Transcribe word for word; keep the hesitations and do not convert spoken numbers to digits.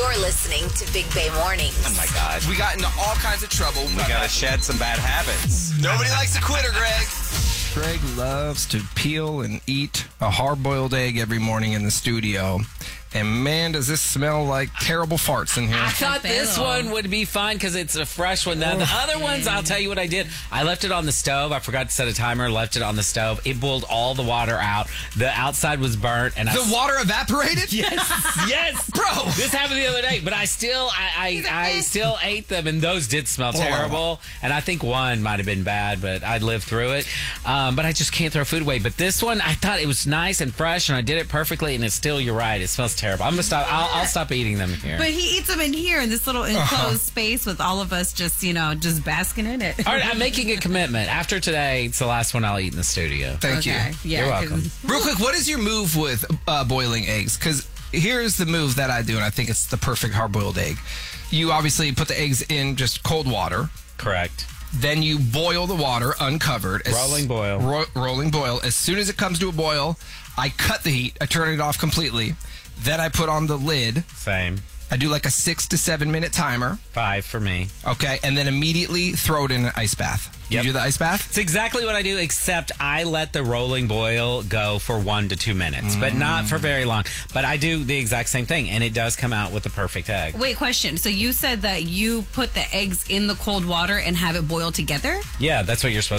You're listening to Big Bay Mornings. Oh, my God. We got into all kinds of trouble. We got to shed some bad habits. Nobody likes a quitter, Greg. Greg loves to peel and eat a hard-boiled egg every morning in the studio. And, man, does this smell like terrible farts in here. I thought this one would be fine because it's a fresh one. Now, the other ones, I'll tell you what I did. I left it on the stove. I forgot to set a timer, left it on the stove. It boiled all the water out. The outside was burnt. And The I, water evaporated? Yes, yes. Bro. This happened the other day, but I still I, I, I still ate them, and those did smell terrible. And I think one might have been bad, but I'd lived through it. Um, but I just can't throw food away. But this one, I thought it was nice and fresh, and I did it perfectly, and it's still, you're right, it smells terrible. I'm going to stop. I'll, I'll stop eating them here. But he eats them in here in this little enclosed uh-huh. space with all of us just, you know, just basking in it. All right, I'm making a commitment. After today, it's the last one I'll eat in the studio. Thank okay. you. Yeah, You're welcome. Real quick, what is your move with uh, boiling eggs? Because here's the move that I do, and I think it's the perfect hard-boiled egg. You obviously put the eggs in just cold water. Correct. Then you boil the water uncovered. Rolling boil. Ro- rolling boil. As soon as it comes to a boil, I cut the heat. I turn it off completely. Then I put on the lid. Same. I do like a six to seven minute timer. Five for me. Okay. And then immediately throw it in an ice bath. Yep. You do the ice bath? It's exactly what I do, except I let the rolling boil go for one to two minutes, mm. but not for very long. But I do the exact same thing, and it does come out with the perfect egg. Wait, question. So you said that you put the eggs in the cold water and have it boil together? Yeah, that's what you're supposed